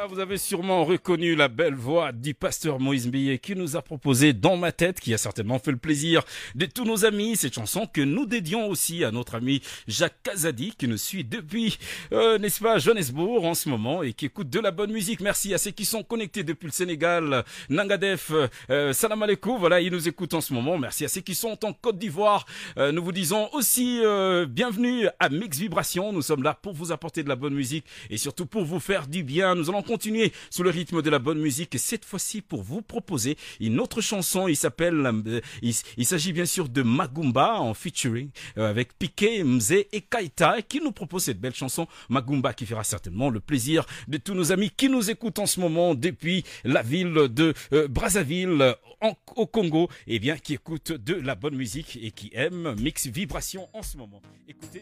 Voilà, vous avez sûrement reconnu la belle voix du pasteur Moïse Mbiye qui nous a proposé Dans ma tête, qui a certainement fait le plaisir de tous nos amis. Cette chanson que nous dédions aussi à notre ami Jacques Kazadi qui nous suit depuis, n'est-ce pas, Johannesburg en ce moment et qui écoute de la bonne musique. Merci à ceux qui sont connectés depuis le Sénégal, Nangadef, salam alaikum, voilà, ils nous écoutent en ce moment. Merci à ceux qui sont en Côte d'Ivoire. Nous vous disons aussi bienvenue à Mix Vibration. Nous sommes là pour vous apporter de la bonne musique et surtout pour vous faire du bien. Nous allons continuer sous le rythme de la bonne musique et cette fois-ci pour vous proposer une autre chanson. Il s'appelle, il s'agit bien sûr de Magumba en featuring avec Piqué, Mzé et Kaita qui nous propose cette belle chanson Magumba qui fera certainement le plaisir de tous nos amis qui nous écoutent en ce moment depuis la ville de Brazzaville au Congo et bien qui écoutent de la bonne musique et qui aiment Mix Vibration en ce moment. Écoutez.